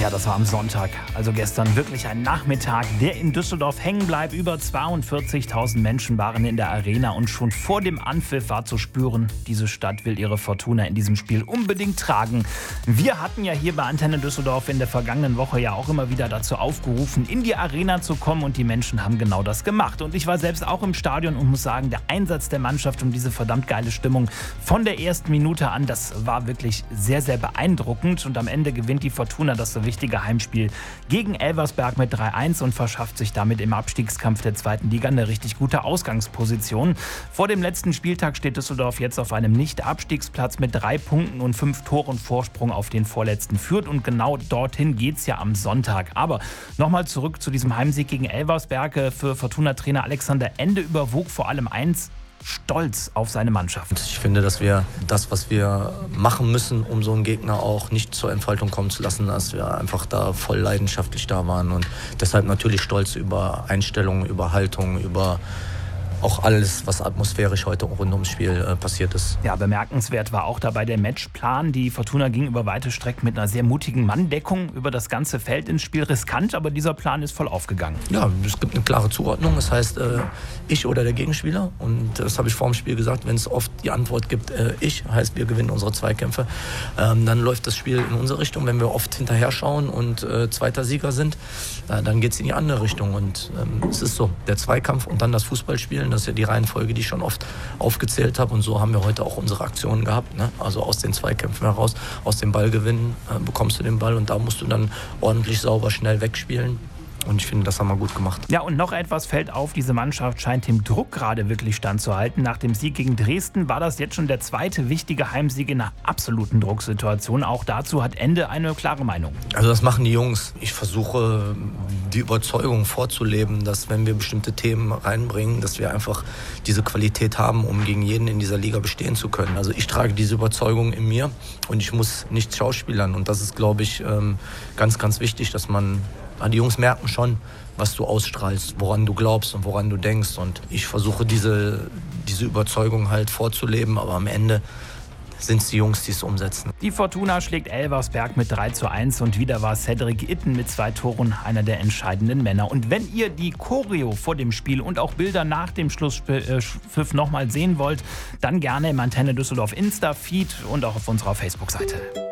Ja, das war am Sonntag, also gestern, wirklich ein Nachmittag, der in Düsseldorf hängen bleibt. Über 42.000 Menschen waren in der Arena und schon vor dem Anpfiff war zu spüren, diese Stadt will ihre Fortuna in diesem Spiel unbedingt tragen. Wir hatten ja hier bei Antenne Düsseldorf in der vergangenen Woche ja auch immer wieder dazu aufgerufen, in die Arena zu kommen, und die Menschen haben genau das gemacht. Und ich war selbst auch im Stadion und muss sagen, der Einsatz der Mannschaft und diese verdammt geile Stimmung von der ersten Minute an, das war wirklich sehr, sehr beeindruckend. Und am Ende gewinnt die Fortuna das so wichtige Heimspiel gegen Elversberg mit 3-1 und verschafft sich damit im Abstiegskampf der zweiten Liga eine richtig gute Ausgangsposition. Vor dem letzten Spieltag steht Düsseldorf jetzt auf einem Nicht-Abstiegsplatz mit 3 Punkten und 5 Toren Vorsprung auf den vorletzten Fürth, und genau dorthin geht's ja am Sonntag. Aber nochmal zurück zu diesem Heimsieg gegen Elversberg. Für Fortuna-Trainer Alexander Ende überwog vor allem eins: Stolz auf seine Mannschaft. Ich finde, dass wir das, was wir machen müssen, um so einen Gegner auch nicht zur Entfaltung kommen zu lassen, dass wir einfach da voll leidenschaftlich da waren, und deshalb natürlich stolz über Einstellungen, über Haltung, über auch alles, was atmosphärisch heute rund ums Spiel passiert ist. Ja, bemerkenswert war auch dabei der Matchplan. Die Fortuna ging über weite Strecken mit einer sehr mutigen Manndeckung über das ganze Feld ins Spiel. Riskant, aber dieser Plan ist voll aufgegangen. Ja, es gibt eine klare Zuordnung. Das heißt, ich oder der Gegenspieler. Und das habe ich vor dem Spiel gesagt, wenn es oft die Antwort gibt, ich, heißt, wir gewinnen unsere Zweikämpfe, dann läuft das Spiel in unsere Richtung. Wenn wir oft hinterher schauen und zweiter Sieger sind, dann geht es in die andere Richtung. Und es ist so, der Zweikampf und dann das Fußballspielen, das ist ja die Reihenfolge, die ich schon oft aufgezählt habe. Und so haben wir heute auch unsere Aktionen gehabt. Ne? Also aus den Zweikämpfen heraus, aus dem Ballgewinn bekommst du den Ball, und da musst du dann ordentlich sauber schnell wegspielen. Und ich finde, das haben wir gut gemacht. Ja, und noch etwas fällt auf: Diese Mannschaft scheint dem Druck gerade wirklich standzuhalten. Nach dem Sieg gegen Dresden war das jetzt schon der zweite wichtige Heimsieg in einer absoluten Drucksituation. Auch dazu hat Ende eine klare Meinung. Also das machen die Jungs. Ich versuche, die Überzeugung vorzuleben, dass, wenn wir bestimmte Themen reinbringen, dass wir einfach diese Qualität haben, um gegen jeden in dieser Liga bestehen zu können. Also ich trage diese Überzeugung in mir, und ich muss nicht schauspielern. Und das ist, glaube ich, ganz, ganz wichtig, dass die Jungs merken schon, was du ausstrahlst, woran du glaubst und woran du denkst. Und ich versuche, diese Überzeugung halt vorzuleben, aber am Ende sind es die Jungs, die es umsetzen. Die Fortuna schlägt Elversberg mit 3-1, und wieder war Cedric Itten mit 2 Toren einer der entscheidenden Männer. Und wenn ihr die Choreo vor dem Spiel und auch Bilder nach dem Schlusspfiff nochmal sehen wollt, dann gerne im Antenne Düsseldorf Insta-Feed und auch auf unserer Facebook-Seite.